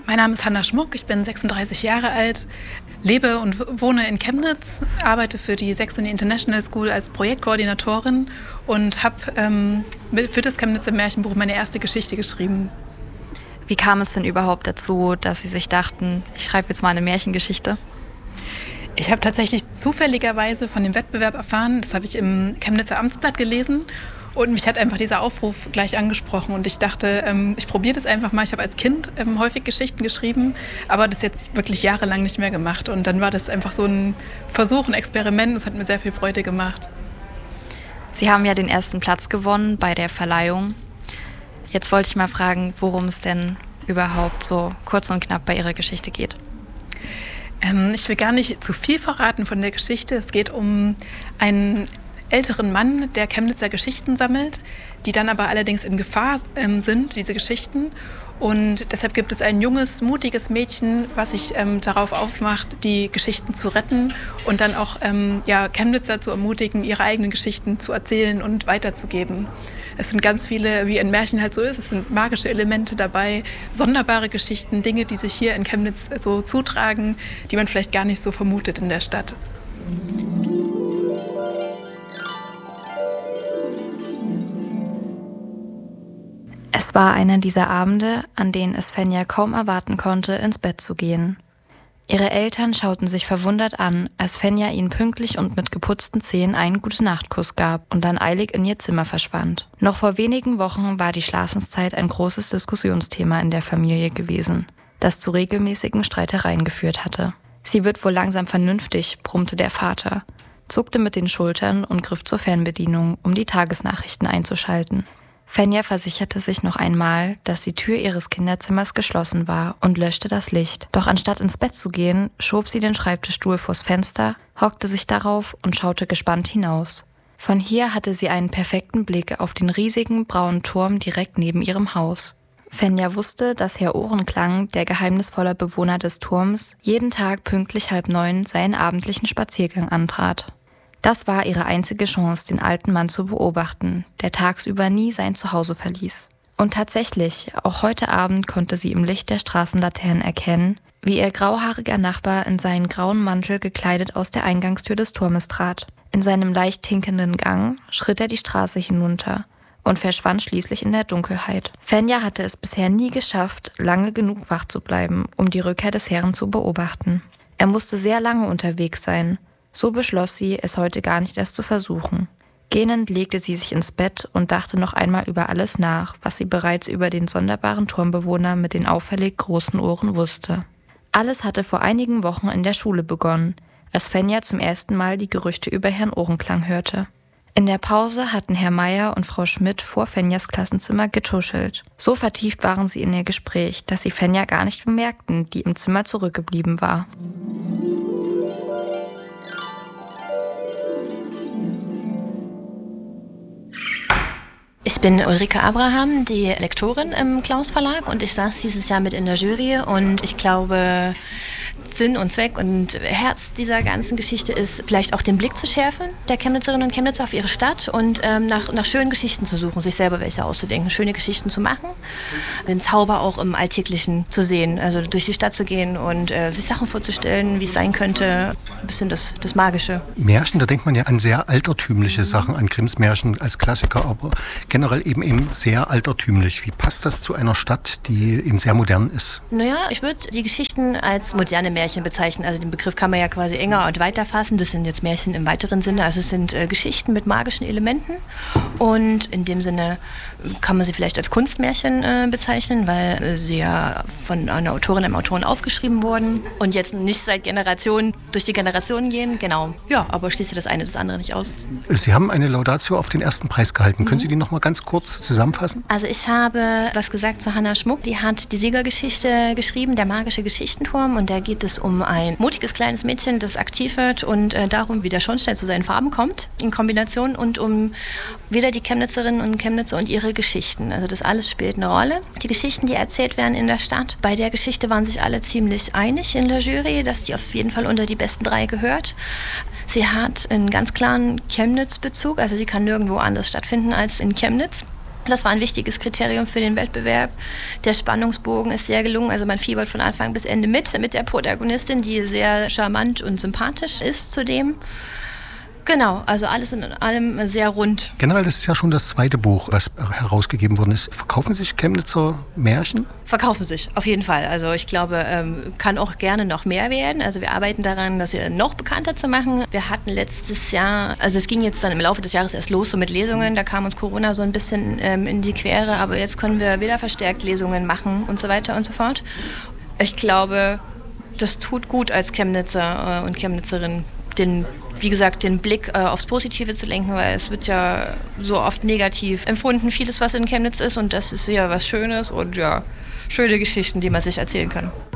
Mein Name ist Hanna Schmuck, ich bin 36 Jahre alt, lebe und wohne in Chemnitz, arbeite für die Saxony International School als Projektkoordinatorin und habe für das Chemnitzer Märchenbuch meine erste Geschichte geschrieben. Wie kam es denn überhaupt dazu, dass Sie sich dachten, ich schreibe jetzt mal eine Märchengeschichte? Ich habe tatsächlich zufälligerweise von dem Wettbewerb erfahren, das habe ich im Chemnitzer Amtsblatt gelesen. Und mich hat einfach dieser Aufruf gleich angesprochen und ich dachte, ich probiere das einfach mal. Ich habe als Kind häufig Geschichten geschrieben, aber das jetzt wirklich jahrelang nicht mehr gemacht. Und dann war das einfach so ein Versuch, ein Experiment. Das hat mir sehr viel Freude gemacht. Sie haben ja den ersten Platz gewonnen bei der Verleihung. Jetzt wollte ich mal fragen, worum es denn überhaupt so kurz und knapp bei Ihrer Geschichte geht. Ich will gar nicht zu viel verraten von der Geschichte. Es geht um einen älteren Mann, der Chemnitzer Geschichten sammelt, die dann aber allerdings in Gefahr sind, diese Geschichten. Und deshalb gibt es ein junges, mutiges Mädchen, was sich darauf aufmacht, die Geschichten zu retten und dann auch Chemnitzer zu ermutigen, ihre eigenen Geschichten zu erzählen und weiterzugeben. Es sind ganz viele, wie in Märchen halt so ist, es sind magische Elemente dabei, sonderbare Geschichten, Dinge, die sich hier in Chemnitz so zutragen, die man vielleicht gar nicht so vermutet in der Stadt. Es war einer dieser Abende, an denen es Fenja kaum erwarten konnte, ins Bett zu gehen. Ihre Eltern schauten sich verwundert an, als Fenja ihnen pünktlich und mit geputzten Zähnen einen Gute-Nacht-Kuss gab und dann eilig in ihr Zimmer verschwand. Noch vor wenigen Wochen war die Schlafenszeit ein großes Diskussionsthema in der Familie gewesen, das zu regelmäßigen Streitereien geführt hatte. Sie wird wohl langsam vernünftig, brummte der Vater, zuckte mit den Schultern und griff zur Fernbedienung, um die Tagesnachrichten einzuschalten. Fenja versicherte sich noch einmal, dass die Tür ihres Kinderzimmers geschlossen war und löschte das Licht. Doch anstatt ins Bett zu gehen, schob sie den Schreibtischstuhl vors Fenster, hockte sich darauf und schaute gespannt hinaus. Von hier hatte sie einen perfekten Blick auf den riesigen braunen Turm direkt neben ihrem Haus. Fenja wusste, dass Herr Ohrenklang, der geheimnisvolle Bewohner des Turms, jeden Tag pünktlich 8:30 seinen abendlichen Spaziergang antrat. Das war ihre einzige Chance, den alten Mann zu beobachten, der tagsüber nie sein Zuhause verließ. Und tatsächlich, auch heute Abend konnte sie im Licht der Straßenlaternen erkennen, wie ihr grauhaariger Nachbar in seinen grauen Mantel gekleidet aus der Eingangstür des Turmes trat. In seinem leicht hinkenden Gang schritt er die Straße hinunter und verschwand schließlich in der Dunkelheit. Fenja hatte es bisher nie geschafft, lange genug wach zu bleiben, um die Rückkehr des Herrn zu beobachten. Er musste sehr lange unterwegs sein. So beschloss sie, es heute gar nicht erst zu versuchen. Gähnend legte sie sich ins Bett und dachte noch einmal über alles nach, was sie bereits über den sonderbaren Turmbewohner mit den auffällig großen Ohren wusste. Alles hatte vor einigen Wochen in der Schule begonnen, als Fenja zum ersten Mal die Gerüchte über Herrn Ohrenklang hörte. In der Pause hatten Herr Meier und Frau Schmidt vor Fenjas Klassenzimmer getuschelt. So vertieft waren sie in ihr Gespräch, dass sie Fenja gar nicht bemerkten, die im Zimmer zurückgeblieben war. Ich bin Ulrike Abraham, die Lektorin im Klaus Verlag und ich saß dieses Jahr mit in der Jury und ich glaube, Sinn und Zweck und Herz dieser ganzen Geschichte ist, vielleicht auch den Blick zu schärfen der Chemnitzerinnen und Chemnitzer auf ihre Stadt und nach schönen Geschichten zu suchen, sich selber welche auszudenken, schöne Geschichten zu machen, den Zauber auch im Alltäglichen zu sehen, also durch die Stadt zu gehen und sich Sachen vorzustellen, wie es sein könnte, ein bisschen das Magische. Märchen, da denkt man ja an sehr altertümliche Sachen, an Grimms Märchen als Klassiker, aber generell eben sehr altertümlich. Wie passt das zu einer Stadt, die eben sehr modern ist? Naja, ich würde die Geschichten als moderne Märchen bezeichnen. Also den Begriff kann man ja quasi enger und weiter fassen. Das sind jetzt Märchen im weiteren Sinne. Also es sind Geschichten mit magischen Elementen und in dem Sinne kann man sie vielleicht als Kunstmärchen bezeichnen, weil sie ja von einer Autorin, einem Autoren aufgeschrieben wurden und jetzt nicht seit Generationen durch die Generationen gehen. Genau. Ja, aber schließt ja das eine das andere nicht aus. Sie haben eine Laudatio auf den ersten Preis gehalten. Können Sie die noch mal ganz kurz zusammenfassen? Also ich habe was gesagt zu Hanna Schmuck. Die hat die Siegergeschichte geschrieben, der magische Geschichtenturm. Und da geht es um ein mutiges kleines Mädchen, das aktiv wird und darum, wie der Schornstein zu seinen Farben kommt in Kombination und um wieder die Chemnitzerinnen und Chemnitzer und ihre Geschichten. Also das alles spielt eine Rolle. Die Geschichten, die erzählt werden in der Stadt. Bei der Geschichte waren sich alle ziemlich einig in der Jury, dass die auf jeden Fall unter die besten 3 gehört. Sie hat einen ganz klaren Chemnitz-Bezug, also sie kann nirgendwo anders stattfinden als in Chemnitz. Das war ein wichtiges Kriterium für den Wettbewerb. Der Spannungsbogen ist sehr gelungen, also man fiebert von Anfang bis Ende mit der Protagonistin, die sehr charmant und sympathisch ist zudem. Genau, also alles in allem sehr rund. Generell, das ist ja schon das zweite Buch, was herausgegeben worden ist. Verkaufen sich Chemnitzer Märchen? Verkaufen sich, auf jeden Fall. Also ich glaube, kann auch gerne noch mehr werden. Also wir arbeiten daran, das noch bekannter zu machen. Wir hatten letztes Jahr, also es ging jetzt dann im Laufe des Jahres erst los so mit Lesungen. Da kam uns Corona so ein bisschen in die Quere. Aber jetzt können wir wieder verstärkt Lesungen machen und so weiter und so fort. Ich glaube, das tut gut als Chemnitzer und Chemnitzerin, wie gesagt, den Blick aufs Positive zu lenken, weil es wird ja so oft negativ empfunden, vieles, was in Chemnitz ist, und das ist ja was Schönes und ja, schöne Geschichten, die man sich erzählen kann.